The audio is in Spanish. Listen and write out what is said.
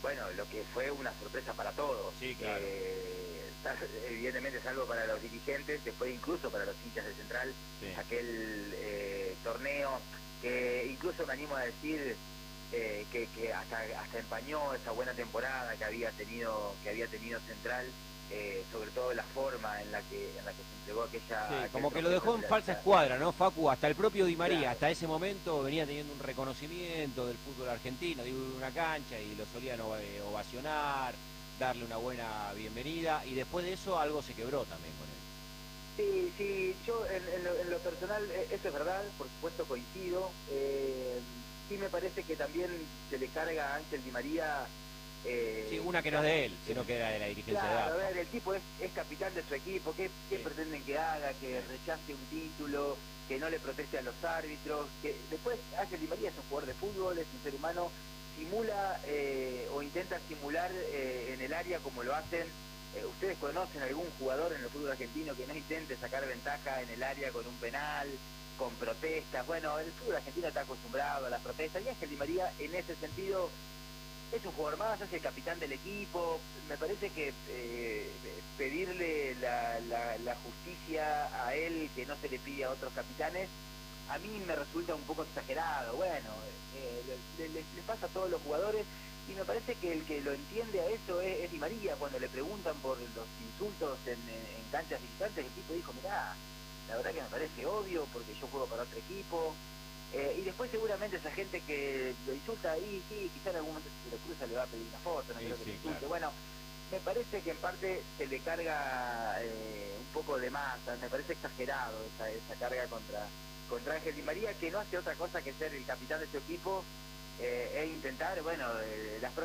bueno, lo que fue una sorpresa para todos. Sí, claro. Evidentemente salvo para los dirigentes, después incluso para los hinchas de Central, Sí. aquel torneo que incluso me animo a decir que hasta empañó esa buena temporada que había tenido Central, sobre todo la forma en la que se entregó aquella... Sí, aquel como que lo trofeo dejó en de falsa escuadra, ¿no, Facu? Hasta el propio Di María, Claro. hasta ese momento venía teniendo un reconocimiento del fútbol argentino, digo, de una cancha, y lo solían ovacionar, darle una buena bienvenida, y después de eso algo se quebró también con él. Sí, sí, yo en lo personal, eso es verdad, por supuesto coincido. Sí me parece que también se le carga a Ángel Di María. Sí, una que no es de él, sino que era de la dirigencia de Claro, a AFA. ver, el tipo es capitán de su equipo, ¿qué Sí. pretenden que haga? Que rechace un título, que no le proteste a los árbitros, que después Ángel Di María es un jugador de fútbol, es un ser humano, simula o intenta simular en el área como lo hacen. ¿Ustedes conocen algún jugador en el fútbol argentino que no intente sacar ventaja en el área con un penal, con protestas? Bueno, el fútbol argentino está acostumbrado a las protestas y Ángel Di María en ese sentido es un jugador más, es el capitán del equipo. Me parece que pedirle la justicia a él que no se le pide a otros capitanes, a mí me resulta un poco exagerado. Bueno, le pasa a todos los jugadores y me parece que el que lo entiende a eso es Di María. Cuando le preguntan por los insultos en canchas visitantes, el tipo dijo, mirá, la verdad que me parece obvio porque yo juego para otro equipo. Y después seguramente esa gente que lo insulta ahí, sí, quizá en algún momento si se lo cruza le va a pedir una foto, no Sí, creo que sí, lo insulte. claro. Bueno, me parece que en parte se le carga un poco de más, me parece exagerado esa carga contra Ángel Di María, que no hace otra cosa que ser el capitán de su equipo e intentar, bueno, las próximas